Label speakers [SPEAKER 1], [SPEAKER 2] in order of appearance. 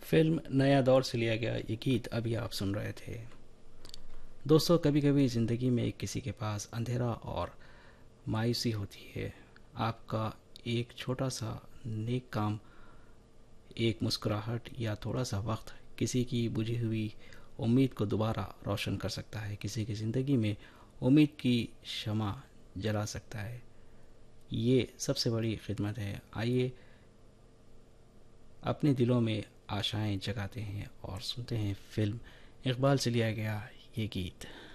[SPEAKER 1] Film नया दौर से लिया गया ये गीत अभी आप सुन रहे थे। दोस्तों, कभी कभी ज़िंदगी में किसी के पास अंधेरा और मायूसी होती है। आपका एक छोटा सा नेक काम, एक मुस्कुराहट या थोड़ा सा वक्त किसी की बुझी हुई उम्मीद को दोबारा रोशन कर सकता है, किसी की ज़िंदगी में उम्मीद की शमा जला सकता है। ये सबसे बड़ी खिदमत है। आइए अपने दिलों में आशाएं जगाते हैं और सुनते हैं फिल्म इकबाल से लिया गया ये गीत।